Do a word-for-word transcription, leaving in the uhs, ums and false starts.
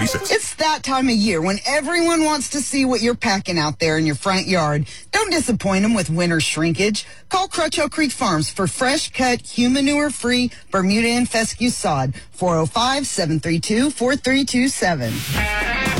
It's that time of year when everyone wants to see what you're packing out there in your front yard. Don't disappoint them with winter shrinkage. Call Crutcho Creek Farms for fresh-cut, humanure-free Bermuda and fescue sod. four oh five, seven three two, four three two seven.